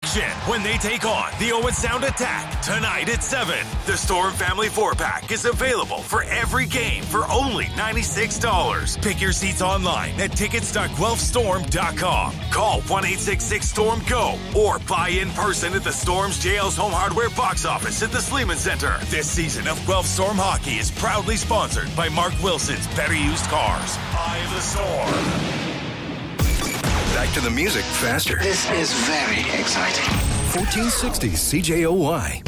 action when they take on the Owen Sound Attack tonight at 7. The Storm Family 4-pack is available for every game for only $96. Pick your seats online at tickets.guelphstorm.com. Call 1-866-STORM-GO or buy in person at the Storm's JL's Home Hardware box office at the Sleeman Center. This season of Guelph Storm Hockey is proudly sponsored by Mark Wilson's Better Used Cars. Eye of the Storm. Back to the music faster. This is very exciting. 1460 CJOY.